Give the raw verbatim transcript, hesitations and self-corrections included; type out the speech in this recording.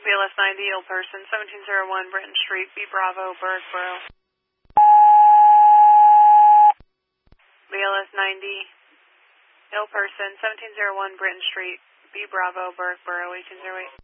L S ninety, ill person, seventeen oh one Britton Street, B Bravo, Bergboro. B L S ninety, ill person, seventeen oh one Britton Street, B Bravo, Bergboro, eighteen oh eight.